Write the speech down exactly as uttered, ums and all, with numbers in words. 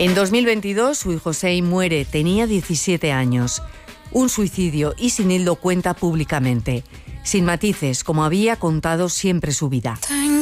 En dos mil veintidós, Sui Josei muere, tenía diecisiete años. Un suicidio, y Sinildo cuenta públicamente, sin matices, como había contado siempre su vida.